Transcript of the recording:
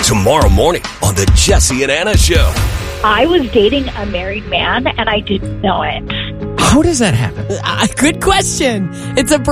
Tomorrow morning on the Jesse and Anna Show. I was dating a married man and I didn't know it. How does that happen? Good question. It's a